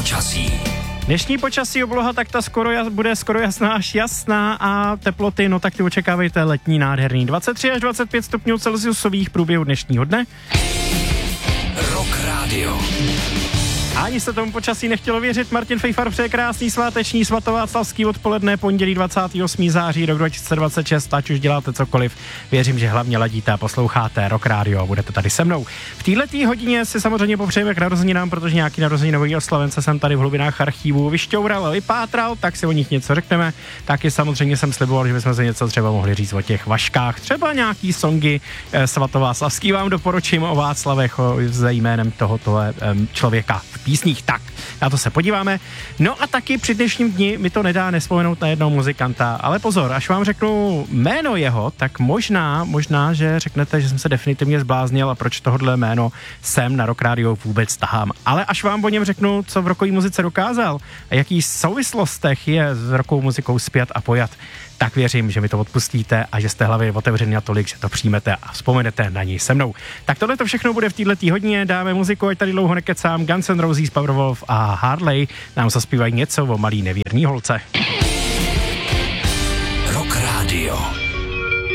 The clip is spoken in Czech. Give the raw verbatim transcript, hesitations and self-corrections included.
počasí. Dnešní počasí obloha, tak ta skoro jas, bude skoro jasná až jasná a teploty, no tak ty očekávejte letní nádherný. dvacet tři až dvacet pět stupňů Celsiusových průběhu dnešního dne. Rock Radio. A ani se tomu počasí nechtělo věřit. Martin Fejfar přeje krásný sváteční svatováclavský odpoledne pondělí dvacátého osmého září rok dva tisíce dvacet šest, ať už děláte cokoliv. Věřím, že hlavně ladíte a posloucháte Rock Radio a budete tady se mnou. V této hodině si samozřejmě popřejeme k narozeninám, protože nějaký narozeninový oslavence jsem tady v hlubinách archívu vyšťoural, vypátral, tak si o nich něco řekneme. Taky samozřejmě jsem sliboval, že bychom se něco třeba mohli říct o těch vaškách. Třeba nějaký songy eh, svatováclavský vám doporučím o Václavech, o, za jménem tohoto eh, člověka v písních. Tak, na to se podíváme. No a taky při dnešním dni mi to nedá nevzpomenout na jednoho muzikanta, ale pozor, až vám řeknu jméno jeho, tak možná, možná, že řeknete, že jsem se definitivně zbláznil a proč tohodle jméno sem na Rock Radio vůbec tahám. Ale až vám o něm řeknu, co v rockové muzice dokázal a jaký souvislostech je s rockovou muzikou zpět a pojat, tak věřím, že mi to odpustíte a že jste hlavy otevřený natolik, že to přijmete a vzpomenete na něj se mnou. Tak tohle to všechno bude v této hodině, dáme muziku, ať tady dlouho nekecám, Guns N' Roses, Powerwolf a Harley nám zaspívají něco o malý nevěrný holce. Rock Radio.